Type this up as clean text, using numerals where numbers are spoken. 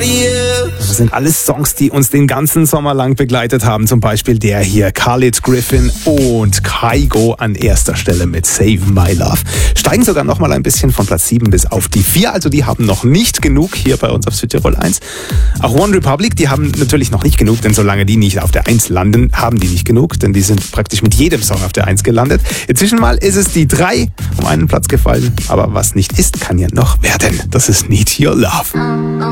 Das sind alles Songs, die uns den ganzen Sommer lang begleitet haben. Zum Beispiel der hier, Khalid Griffin und Kygo an erster Stelle mit Save My Love. Steigen sogar noch mal ein bisschen von Platz 7 bis auf die 4. Also die haben noch nicht genug hier bei uns auf Südtirol 1. Auch One Republic, die haben natürlich noch nicht genug, denn solange die nicht auf der 1 landen, haben die nicht genug, denn die sind praktisch mit jedem Song auf der 1 gelandet. Inzwischen mal ist es die 3 um einen Platz gefallen. Aber was nicht ist, kann ja noch werden. Das ist Need Your Love.